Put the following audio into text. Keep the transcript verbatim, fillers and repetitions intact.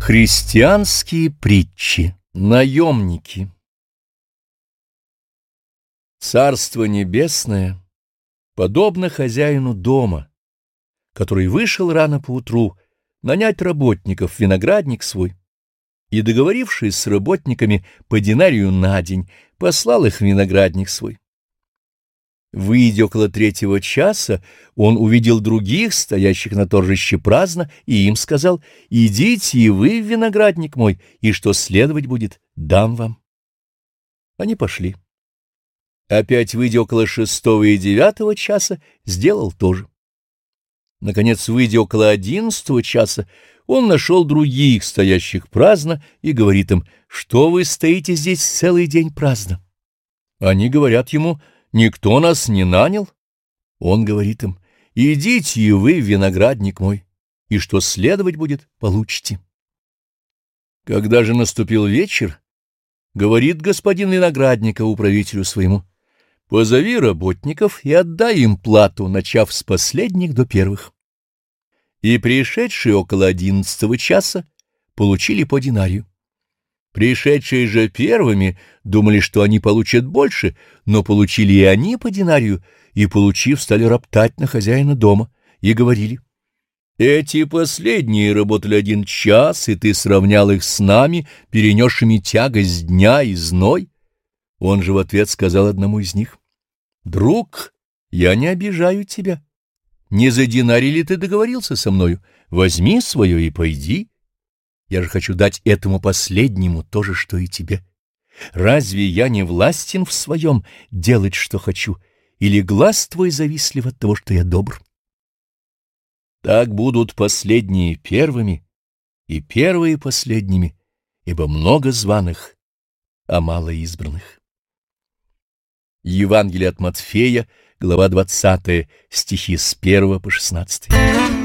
Христианские притчи. Наемники. Царство небесное подобно хозяину дома, который вышел рано поутру нанять работников в виноградник свой, и, договорившись с работниками по динарию на день, послал их в виноградник свой. Выйдя около третьего часа, он увидел других, стоящих на торжище праздно, и им сказал: «Идите и вы в виноградник мой, и что следовать будет, дам вам». Они пошли. Опять, выйдя около шестого и девятого часа, сделал то же. Наконец, выйдя около одиннадцатого часа, он нашел других, стоящих праздно, и говорит им: «Что вы стоите здесь целый день праздно?» Они говорят ему: «Никто нас не нанял». Он говорит им: «Идите и вы в виноградник мой, и что следовать будет, получите». Когда же наступил вечер, говорит господин виноградника управителю своему: «Позови работников и отдай им плату, начав с последних до первых». И пришедшие около одиннадцатого часа получили по динарию. Пришедшие же первыми думали, что они получат больше, но получили и они по динарию, и, получив, стали роптать на хозяина дома, и говорили: «Эти последние работали один час, и ты сравнял их с нами, перенесшими тягость дня и зной». Он же в ответ сказал одному из них: «Друг, я не обижаю тебя. Не за динарий ли ты договорился со мною? Возьми свое и пойди. Я же хочу дать этому последнему то же, что и тебе. Разве я не властен в своем делать, что хочу, или глаз твой завистлив от того, что я добр? Так будут последние первыми, и первые последними, ибо много званых, а мало избранных». Евангелие от Матфея, глава двадцатая, стихи с первого по шестнадцатый.